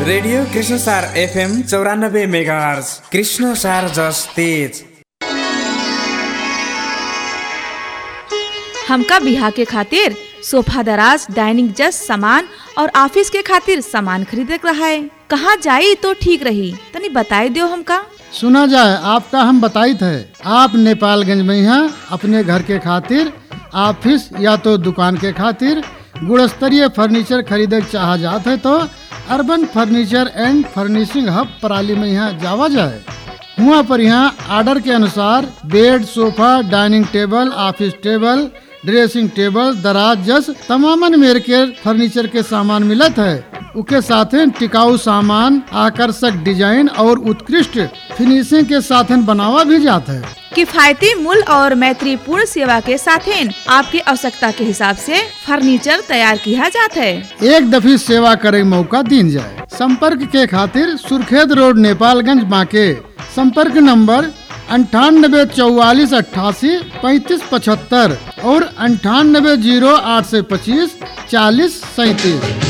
Radio Krishna सार FM 94 megahertz, Krishna सार जस तेज। हमका बिहा के खातिर सोफा दराज डाइनिंग जस सामान और ऑफिस के खातिर सामान खरीदे रहा है। कहाँ जाई तो ठीक रही, तनी बताई दियो हमका। सुना जाए आपका हम बताई थे। आप नेपालगंज में यहाँ अपने घर के खातिर, ऑफिस या तो दुकान के खातिर गुणस्तरीय फर्नीचर खरीदे चाह जाते है तो अर्बन फर्नीचर एंड फर्निशिंग हब पराली में यहाँ जावा जाए। हुआ पर यहाँ आर्डर के अनुसार bed, sofa, dining table, office table, dressing table, दराज जस तमामन मेर के फर्नीचर के सामान मिलत है। उसके साथ टिकाऊ सामान, आकर्षक डिजाइन और उत्कृष्ट फिनिशिंग के साथ बनावा भी जाता है। किफायती मूल्य और मैत्रीपूर्ण सेवा के साथ आपकी आवश्यकता के हिसाब से फर्नीचर तैयार किया जाता है। एक दफी सेवा करे मौका दीन जाए। संपर्क के खातिर सुर्खेत रोड, नेपालगंज बांके। संपर्क नंबर 98 44 88 35 75 और 98 08 25 40 37।